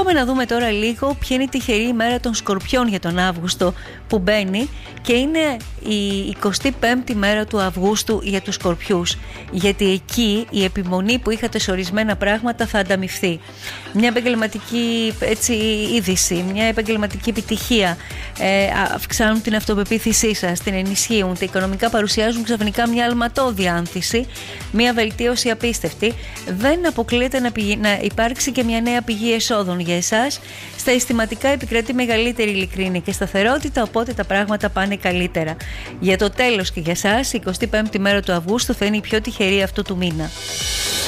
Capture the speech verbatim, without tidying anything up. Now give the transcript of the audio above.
Πάμε να δούμε τώρα λίγο ποια είναι η τυχερή ημέρα των Σκορπιών για τον Αύγουστο που μπαίνει, και είναι η εικοστή πέμπτη μέρα του Αυγούστου για τους Σκορπιούς, γιατί εκεί η επιμονή που είχατε σε ορισμένα πράγματα θα ανταμειφθεί. Μια επαγγελματική έτσι, είδηση, μια επαγγελματική επιτυχία, ε, αυξάνουν την αυτοπεποίθησή σας, την ενισχύουν, τα οικονομικά παρουσιάζουν ξαφνικά μια αλματώδη άνθηση, μια βελτίωση απίστευτη. Δεν αποκλείεται να, πηγ... να υπάρξει και μια νέα πηγή εσόδων για εσάς. Στα αισθηματικά επικρατεί μεγαλύτερη ειλικρίνη και σταθερότητα, οπότε τα πράγματα πάνε καλύτερα. Για το τέλος και για εσάς, η εικοστή πέμπτη μέρα του Αυγούστου θα είναι η πιο τυχερή αυτού του μήνα.